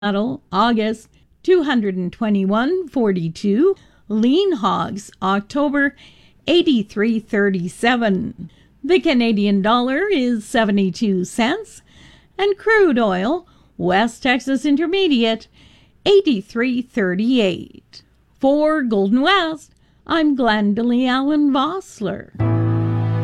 cattle, August 221.42. Lean hogs, October 83.37. The Canadian dollar is 72 cents, and crude oil, West Texas Intermediate, 83.38. For Golden West, I'm Glendalee Allen Vossler.